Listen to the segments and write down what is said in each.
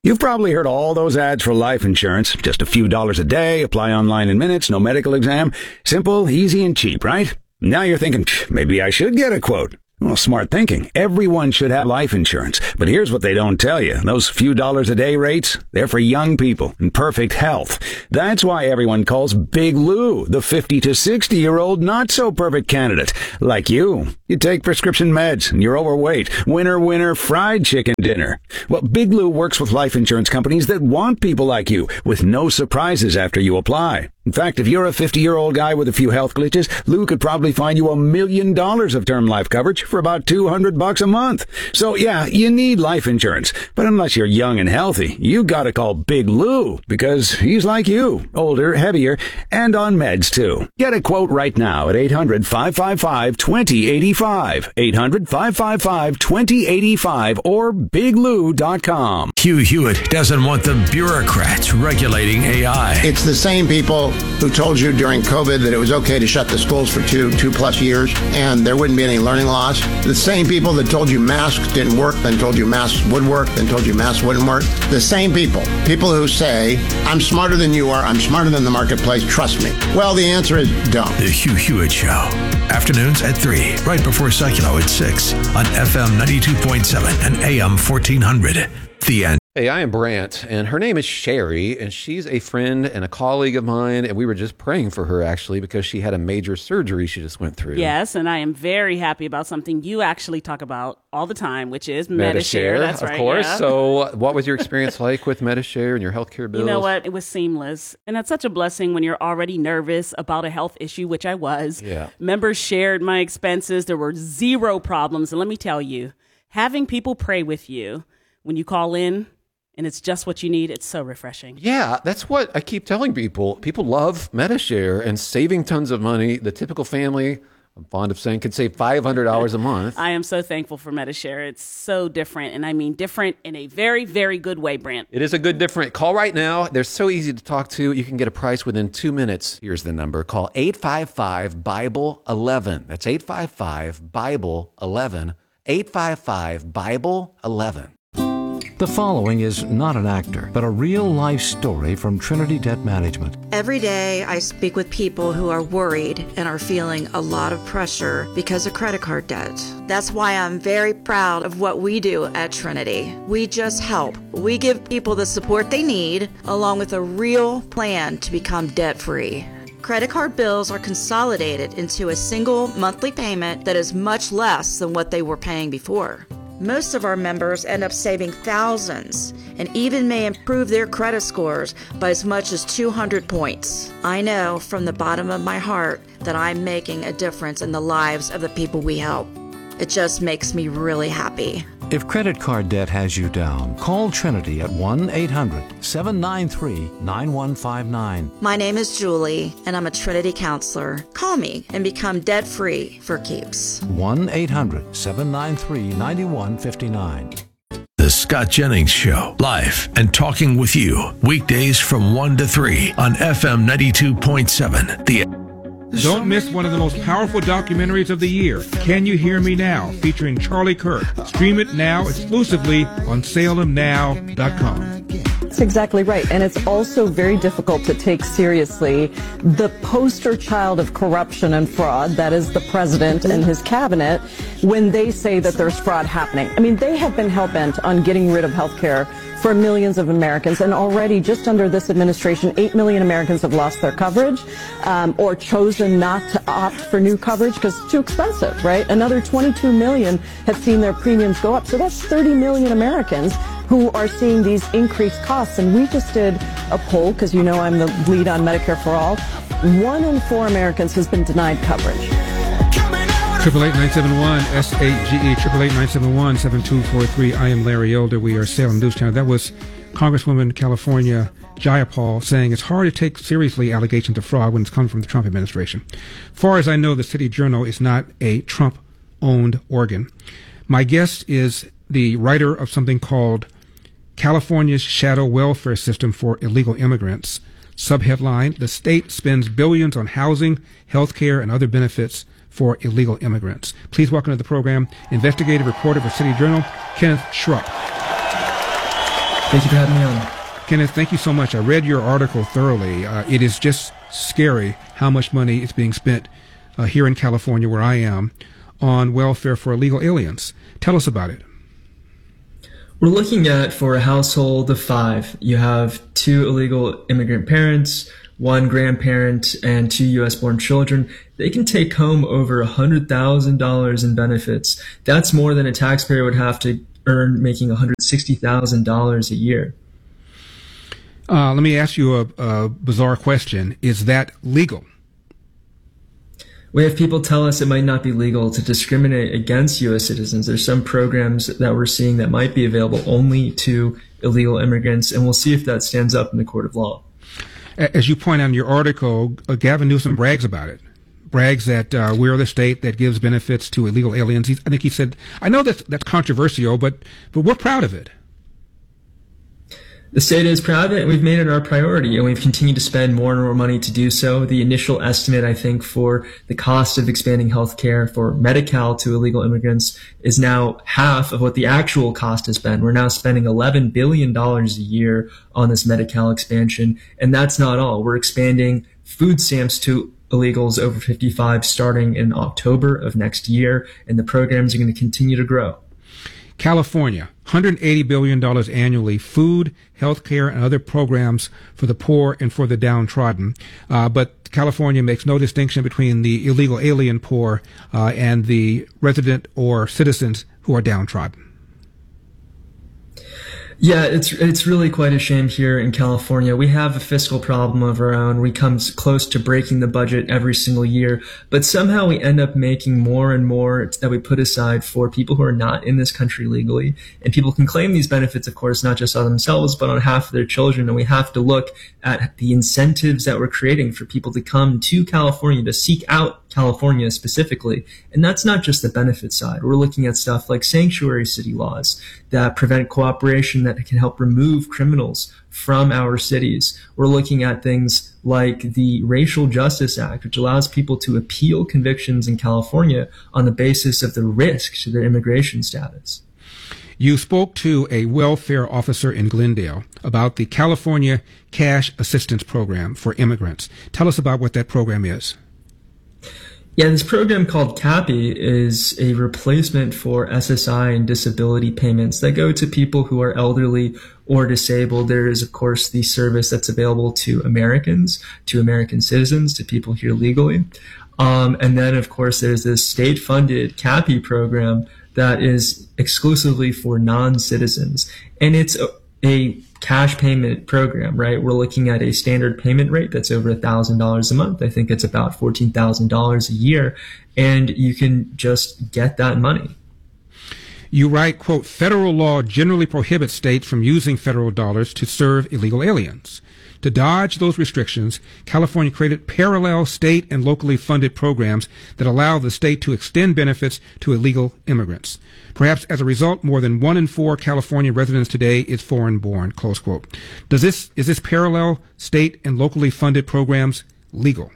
You've probably heard all those ads for life insurance. Just a few dollars a day, apply online in minutes, no medical exam. Simple, easy, and cheap, right? Now you're thinking, maybe I should get a quote. Well, smart thinking. Everyone should have life insurance. But here's what they don't tell you. Those few dollars a day rates, they're for young people in perfect health. That's why everyone calls Big Lou the 50 to 60-year-old not-so-perfect candidate. Like you. You take prescription meds and you're overweight. Winner, fried chicken dinner. Well, Big Lou works with life insurance companies that want people like you with no surprises after you apply. In fact, if you're a 50-year-old guy with a few health glitches, Lou could probably find you $1 million of term life coverage for about $200 a month. So yeah, you need life insurance. But unless you're young and healthy, you gotta call Big Lou because he's like you, older, heavier, and on meds too. Get a quote right now at 800-555-2085. 800-555-2085 or biglou.com. Hugh Hewitt doesn't want the bureaucrats regulating AI. It's the same people who told you during COVID that it was okay to shut the schools for two plus years and there wouldn't be any learning loss. The same people that told you masks didn't work, then told you masks would work, then told you masks wouldn't work. The same people who say, I'm smarter than you are, I'm smarter than the marketplace, trust me. Well, the answer is don't. The Hugh Hewitt Show. Afternoons at 3, right before Psycho at 6 on FM 92.7 and AM 1400. The End. Hey, I am Brant, and her name is Sherry, and she's a friend and a colleague of mine, and we were just praying for her, actually, because she had a major surgery she just went through. Yes, and I am very happy about something you actually talk about all the time, which is Medi-Share. That's right. Of course. Yeah. So what was your experience like with Medi-Share and your healthcare bills? You know what? It was seamless, and that's such a blessing when you're already nervous about a health issue, which I was. Yeah. Members shared my expenses. There were zero problems, and let me tell you, having people pray with you when you call in, and it's just what you need, it's so refreshing. Yeah, that's what I keep telling people. People love Medi-Share and saving tons of money. The typical family, I'm fond of saying, could save $500 a month. I am so thankful for Medi-Share. It's so different, and I mean different in a very, very good way, Brant. It is a good different. Call right now. They're so easy to talk to. You can get a price within 2 minutes. Here's the number. Call 855-BIBLE-11. That's 855-BIBLE-11. 855-BIBLE-11. The following is not an actor, but a real-life story from Trinity Debt Management. Every day, I speak with people who are worried and are feeling a lot of pressure because of credit card debt. That's why I'm very proud of what we do at Trinity. We just help. We give people the support they need, along with a real plan to become debt-free. Credit card bills are consolidated into a single monthly payment that is much less than what they were paying before. Most of our members end up saving thousands and even may improve their credit scores by as much as 200 points. I know from the bottom of my heart that I'm making a difference in the lives of the people we help. It just makes me really happy. If credit card debt has you down, call Trinity at 1-800-793-9159. My name is Julie, and I'm a Trinity counselor. Call me and become debt-free for keeps. 1-800-793-9159. The Scott Jennings Show, live and talking with you, weekdays from 1 to 3 on FM 92.7. The Don't miss one of the most powerful documentaries of the year, Can You Hear Me Now, featuring Charlie Kirk. Stream it now exclusively on SalemNow.com. That's exactly right. And it's also very difficult to take seriously the poster child of corruption and fraud, that is the president and his cabinet, when they say that there's fraud happening. I mean, they have been hell-bent on getting rid of health care for millions of Americans, and already just under this administration, 8 million Americans have lost their coverage or chosen not to opt for new coverage because it's too expensive, right? Another 22 million have seen their premiums go up. So that's 30 million Americans who are seeing these increased costs. And we just did a poll, because you know I'm the lead on Medicare for All. 1 in 4 Americans has been denied coverage. 888-971-SAGE, 888-971-7243. I am Larry Elder. We are Salem News Channel. That was Congresswoman California Jayapal saying it's hard to take seriously allegations of fraud when it's coming from the Trump administration. Far as I know, the City Journal is not a Trump-owned organ. My guest is the writer of something called California's Shadow Welfare System for Illegal Immigrants. Subheadline, the state spends billions on housing, health care, and other benefits for illegal immigrants. Please welcome to the program investigative reporter for City Journal, Kenneth Schrupp. Thank you for having me on. Kenneth, thank you so much. I read your article thoroughly. It is just scary how much money is being spent here in California, where I am, on welfare for illegal aliens. Tell us about it. We're looking at, for a household of 5, you have 2 illegal immigrant parents, 1 grandparent, and 2 U.S.-born children. They can take home over $100,000 in benefits. That's more than a taxpayer would have to earn making $160,000 a year. Let me ask you a bizarre question. Is that legal? We have people tell us it might not be legal to discriminate against U.S. citizens. There's some programs that we're seeing that might be available only to illegal immigrants, and we'll see if that stands up in the court of law. As you point out in your article, Gavin Newsom brags about it. Brags that we're the state that gives benefits to illegal aliens. I think he said, I know that's controversial, but we're proud of it. The state is proud of it, and we've made it our priority, and we've continued to spend more and more money to do so. The initial estimate, I think, for the cost of expanding health care for Medi-Cal to illegal immigrants is now half of what the actual cost has been. We're now spending $11 billion a year on this Medi-Cal expansion, and that's not all. We're expanding food stamps to illegals over 55 starting in October of next year, and the programs are going to continue to grow. California, $180 billion annually, food, health care, and other programs for the poor and for the downtrodden. But California makes no distinction between the illegal alien poor and the resident or citizens who are downtrodden. Yeah, it's really quite a shame here in California. We have a fiscal problem of our own. We come close to breaking the budget every single year, but somehow we end up making more and more that we put aside for people who are not in this country legally. And people can claim these benefits, of course, not just on themselves, but on half of their children. And we have to look at the incentives that we're creating for people to come to California, to seek out California specifically. And that's not just the benefit side. We're looking at stuff like sanctuary city laws that prevent cooperation, that can help remove criminals from our cities. We're looking at things like the Racial Justice Act, which allows people to appeal convictions in California on the basis of the risk to their immigration status. You spoke to a welfare officer in Glendale about the California Cash Assistance Program for immigrants. Tell us about what that program is. Yeah, this program called CAPI is a replacement for SSI and disability payments that go to people who are elderly or disabled. There is, of course, the service that's available to Americans, to American citizens, to people here legally. And then, of course, there's this state-funded CAPI program that is exclusively for non-citizens. And it's a cash payment program, right? We're looking at a standard payment rate that's over $1,000 a month. I think it's about $14,000 a year, and you can just get that money. You write, quote, federal law generally prohibits states from using federal dollars to serve illegal aliens. To dodge those restrictions, California created parallel state and locally funded programs that allow the state to extend benefits to illegal immigrants. Perhaps as a result, more than 1 in 4 California residents today is foreign-born, close quote. Is this parallel state and locally funded programs legal?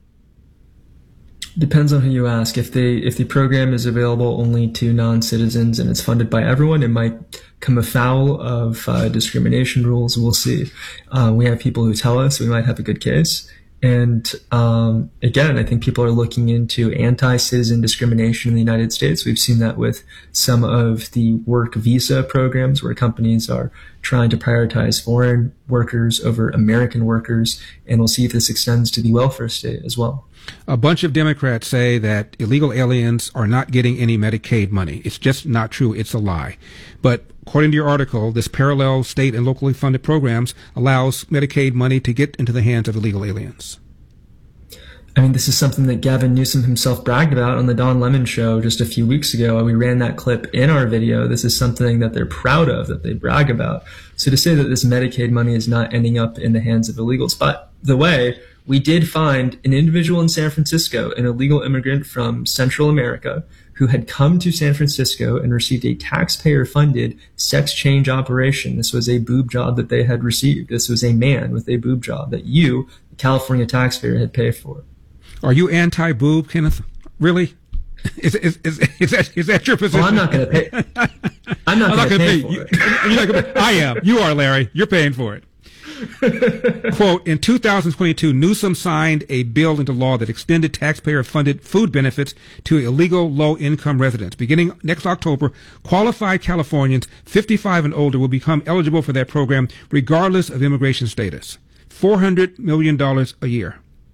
Depends on who you ask. If the program is available only to non-citizens and it's funded by everyone, it might come afoul of discrimination rules. We'll see. We have people who tell us we might have a good case. And again, I think people are looking into anti-citizen discrimination in the United States. We've seen that with some of the work visa programs where companies are trying to prioritize foreign workers over American workers. And we'll see if this extends to the welfare state as well. A bunch of Democrats say that illegal aliens are not getting any Medicaid money. It's just not true. It's a lie. But according to your article, this parallel state and locally funded programs allows Medicaid money to get into the hands of illegal aliens. I mean, this is something that Gavin Newsom himself bragged about on the Don Lemon show just a few weeks ago. We ran that clip in our video. This is something that they're proud of, that they brag about. So to say that this Medicaid money is not ending up in the hands of illegals. But the way, we did find an individual in San Francisco, an illegal immigrant from Central America, who had come to San Francisco and received a taxpayer-funded sex change operation. This was a boob job that they had received. This was a man with a boob job that you, the California taxpayer, had paid for. Are you anti-boob, Kenneth? Really? Is that your position? Well, I'm not going to pay. I'm not going to pay for it. You're not gonna pay. I am. You are, Larry. You're paying for it. Quote, in 2022, Newsom signed a bill into law that extended taxpayer-funded food benefits to illegal low-income residents. Beginning next October, qualified Californians 55 and older will become eligible for that program regardless of immigration status. $400 million a year.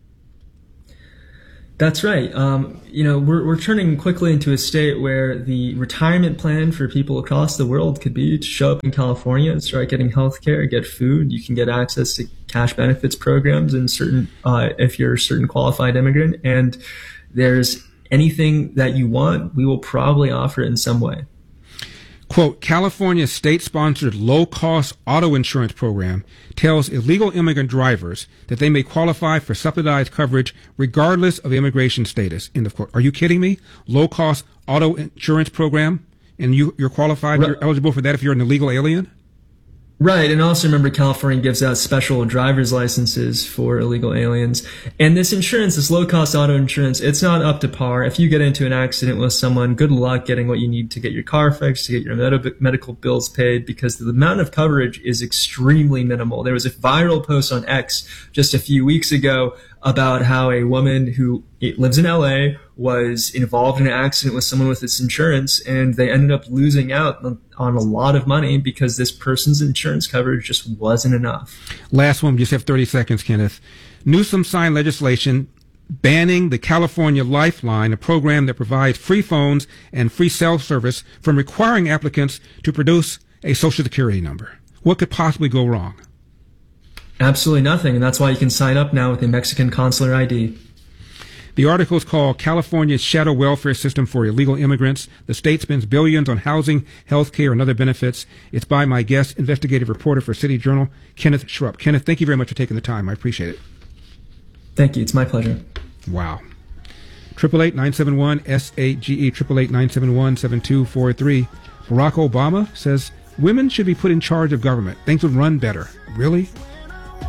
That's right. We're turning quickly into a state where the retirement plan for people across the world could be to show up in California, start getting health care, get food. You can get access to cash benefits programs and if you're a certain qualified immigrant. And there's anything that you want, we will probably offer it in some way. Quote, California's state-sponsored low-cost auto insurance program tells illegal immigrant drivers that they may qualify for subsidized coverage regardless of immigration status. End of quote. Are you kidding me? Low-cost auto insurance program, and you're qualified, you're eligible for that if you're an illegal alien? Right, and also remember California gives out special driver's licenses for illegal aliens. And this insurance, this low-cost auto insurance, it's not up to par. If you get into an accident with someone, good luck getting what you need to get your car fixed, to get your medical bills paid, because the amount of coverage is extremely minimal. There was a viral post on X just a few weeks ago about how a woman who lives in LA was involved in an accident with someone with this insurance, and they ended up losing out on a lot of money because this person's insurance coverage just wasn't enough. Last one, we just have 30 seconds, Kenneth. Newsom signed legislation banning the California Lifeline, a program that provides free phones and free cell service, from requiring applicants to produce a Social Security number. What could possibly go wrong? Absolutely nothing, and that's why you can sign up now with a Mexican consular ID. The article is called California's Shadow Welfare System for Illegal Immigrants. The state spends billions on housing, health care, and other benefits. It's by my guest, investigative reporter for City Journal, Kenneth Schrupp. Kenneth, thank you very much for taking the time. I appreciate it. Thank you. It's my pleasure. Wow. 888-971-SAGE, 888-971-7243. Barack Obama says women should be put in charge of government. Things would run better. Really?